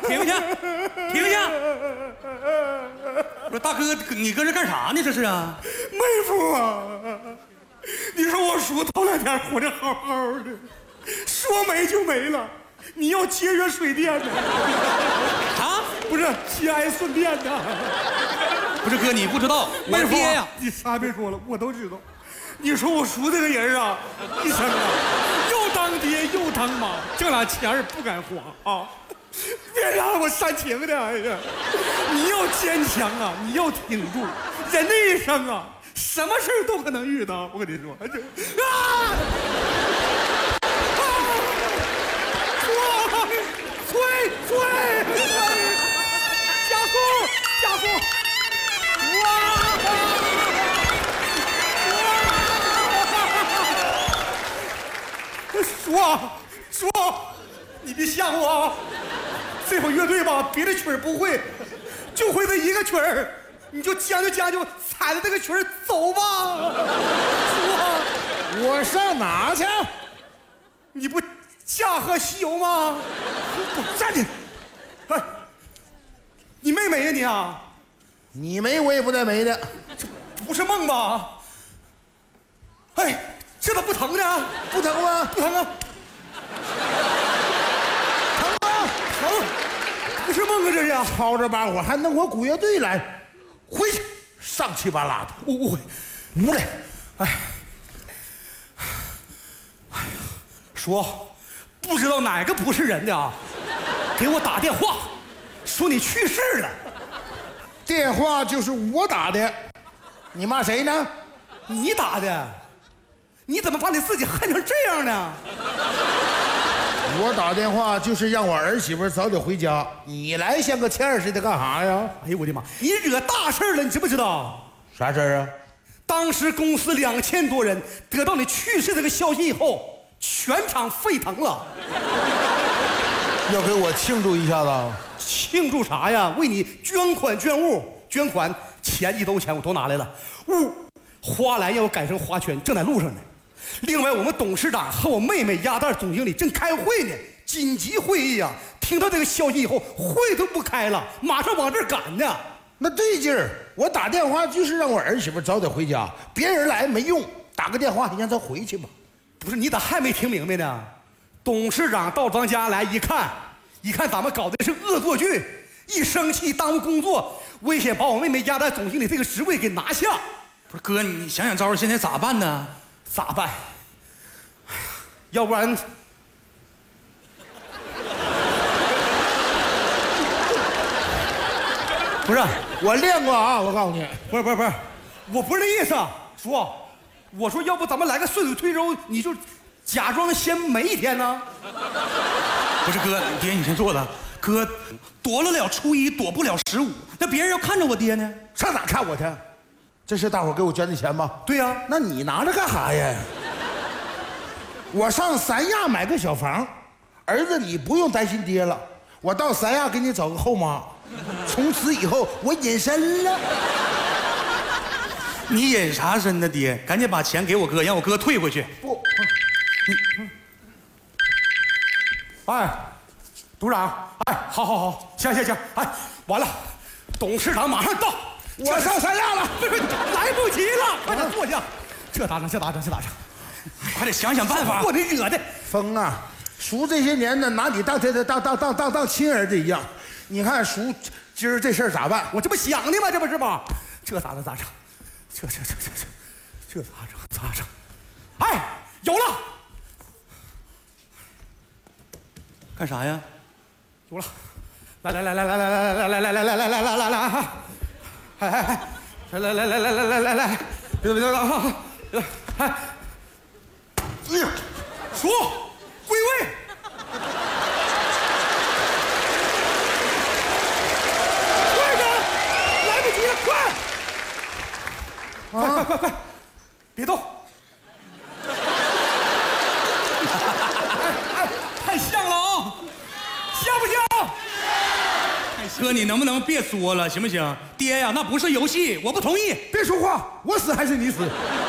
停下，停下！不是大哥，你搁这干啥呢？这是啊， 妹夫啊，你说我叔头2天活得好好的，说没就没了，你要节约水电呢？ 啊， 不是节哀顺变呢？ 不是哥，你不知道，我妹夫爹呀， 你啥别说了，我都知道。你说我叔这个人啊，一生啊，又当爹又当妈，这俩钱儿不敢花啊。别让我煽情的，哎呀！你要坚强啊，你要挺住。人的一生啊，什么事儿都可能遇到。我跟你说，催，加速！叔，你别吓我啊！这会乐队吧，别的曲儿不会，就会这一个曲儿，你就将就，踩着这个曲儿走吧。叔， 我上哪去？ 你不驾鹤西游吗？站起！哎，你妹没呀你啊？ 你没我也不带没的。 这不是梦吧？哎，这咋不疼呢？ 不疼吗？ 不疼啊！ 疼吗？ 疼！不是梦啊，这是！ 吵着把火还弄我鼓乐队来，回去上气巴拉的， 误会， 无来。 哎呀，叔，不知道哪个不是人的啊，给我打电话，说你去世了。 电话就是我打的，你骂谁呢？ 你打的？你怎么把你自己恨成这样呢？ 我打电话就是让我儿媳妇早点回家，你来像个欠儿似的干啥呀？ 哎呦我的妈！你惹大事了，你知不知道？ 啥事儿啊？ 当时公司2000多人得到你去世这个消息以后，全场沸腾了。 要给我庆祝一下子？ 庆祝啥呀？为你捐款捐物，捐款钱1兜钱我都拿来了，物花篮要改成花圈，正在路上呢。另外，我们董事长和我妹妹鸭蛋总经理正开会呢，紧急会议啊！听到这个消息以后，会都不开了，马上往这儿赶呢。 那对劲儿，我打电话就是让我儿媳妇早点回家，别人来没用，打个电话你让她回去吧。 不是你咋还没听明白呢？董事长到咱家来一看咱们搞的是恶作剧，一生气耽误工作，危险把我妹妹鸭蛋总经理这个职位给拿下。 不是哥，你想想招，现在咋办呢？ 咋办？要不然，不是我练过啊，我告诉你， 不是，我不是那意思，叔，我说要不咱们来个顺水推舟，你就假装先没一天呢？ 不是哥，爹你先坐着，哥躲得了初一，躲不了15，那别人要看着我爹呢？ 上哪看我去？这是大伙给我捐的钱吗？ 对呀， 那你拿着干啥呀？我上三亚买个小房，儿子你不用担心爹了，我到三亚给你找个后妈，从此以后我隐身了。 你隐啥身呢，爹？赶紧把钱给我哥，让我哥退回去。 不， 哎，董事长，哎，好，行，哎，完了，董事长马上到。 我上三亚了， 来不及了，快点坐下。这打仗， 快点想想办法。 我得惹的。 峰啊，叔这些年呢，拿你当亲儿子一样。你看叔今儿这事儿咋办？ 我这不想的吗？这不是吗？这咋整？这咋整？哎，有了！ 干啥呀？ 有了！来！来！别！哎呀，叔，归位！快点，来不及了，快！别动！太像了啊，像不像？ 哥，你能不能别说了，行不行？爹呀，那不是游戏，我不同意。 别说话，我死还是你死？